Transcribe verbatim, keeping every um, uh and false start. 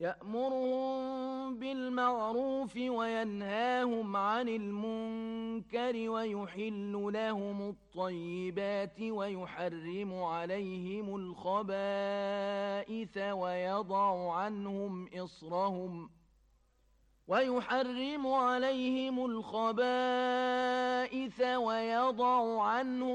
يأمرهم بالمعروف وينهاهم عن المنكر ويحل لهم الطيبات ويحرم عليهم الخبائث ويضع عنهم إصرهم ويحرم عليهم الخبائث ويضع عنهم